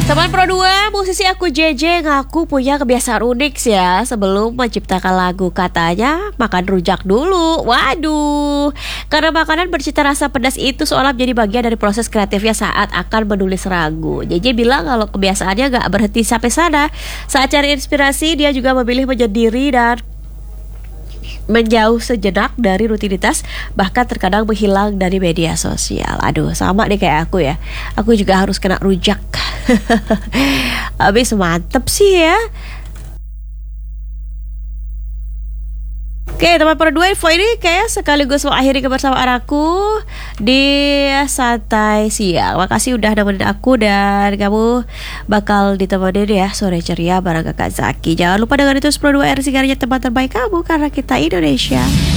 Teman Pro 2, musisi aku JJ ngaku punya kebiasaan unik sih ya. Sebelum menciptakan lagu katanya makan rujak dulu. Waduh, karena makanan bercita rasa pedas itu seolah menjadi bagian dari proses kreatifnya saat akan menulis lagu. JJ bilang kalau kebiasaannya gak berhenti sampai sana. Saat cari inspirasi, dia juga memilih menyendiri dan menjauh sejenak dari rutinitas, bahkan terkadang menghilang dari media sosial. Aduh, sama nih kayak aku ya. Aku juga harus kena rujak. Habis mantep sih ya. Oke, teman berdua, info ini kayak sekaligus mengakhiri kebersamaan aku di Santai Siang. Makasih udah nemenin aku dan kamu bakal ditemenin ya sore ceria bareng Kakak Zaki. Jangan lupa dengan itu Pro 2 R sigarnya teman terbaik kamu karena kita Indonesia.